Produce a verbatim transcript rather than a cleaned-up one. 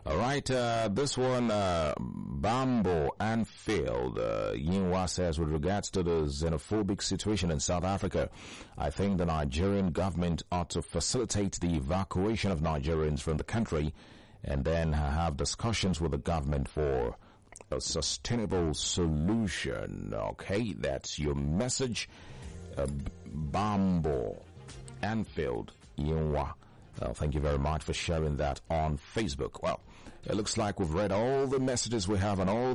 All right, uh, this one, uh, Bambo Anfield, uh, Yinhua says, with regards to the xenophobic situation in South Africa, I think the Nigerian government ought to facilitate the evacuation of Nigerians from the country and then have discussions with the government for a sustainable solution. Okay, that's your message. Uh, Bambo Anfield, Yinhua. Uh, thank you very much for sharing that on Facebook. Well, it looks like we've read all the messages we have on all